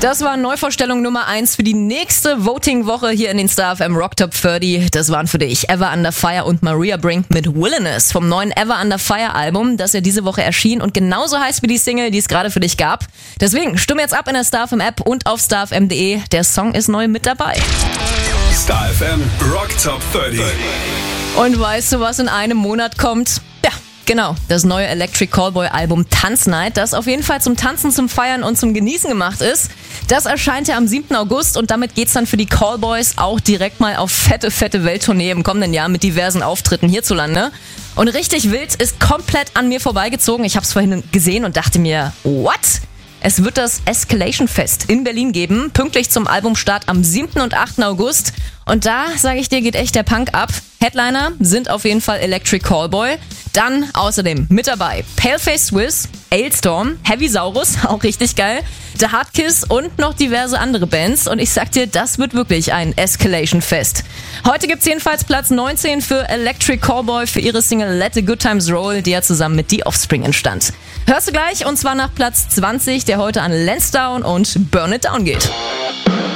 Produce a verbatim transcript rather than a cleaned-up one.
Das war Neuvorstellung Nummer eins für die nächste Voting-Woche hier in den Star F M Rock Top dreißig. Das waren für dich Ever Under Fire und Maria Brink mit Wilderness vom neuen Ever Under Fire Album, das ja diese Woche erschien und genauso heißt wie die Single, die es gerade für dich gab. Deswegen stimm jetzt ab in der Star F M App und auf star f m punkt d e. Der Song ist neu mit dabei. Star F M Rock Top dreißig. Und weißt du, was in einem Monat kommt? Ja, genau, das neue Electric Callboy Album Tanznight, das auf jeden Fall zum Tanzen, zum Feiern und zum Genießen gemacht ist. Das erscheint ja am siebten August und damit geht's dann für die Callboys auch direkt mal auf fette, fette Welttournee im kommenden Jahr mit diversen Auftritten hierzulande. Und richtig wild ist komplett an mir vorbeigezogen. Ich hab's vorhin gesehen und dachte mir, what? Es wird das Escalation Fest in Berlin geben, pünktlich zum Albumstart am siebten und achten August. Und da, sage ich dir, geht echt der Punk ab. Headliner sind auf jeden Fall Electric Callboy. Dann außerdem mit dabei Paleface Swiss, Ailstorm, Heavysaurus, auch richtig geil, The Hardkiss und noch diverse andere Bands. Und ich sag dir, das wird wirklich ein Escalation Fest. Heute gibt's jedenfalls Platz neunzehn für Electric Callboy für ihre Single Let the Good Times Roll, die ja zusammen mit The Offspring entstand. Hörst du gleich, und zwar nach Platz zwanzig, der heute an Lansdowne und Burn It Down geht.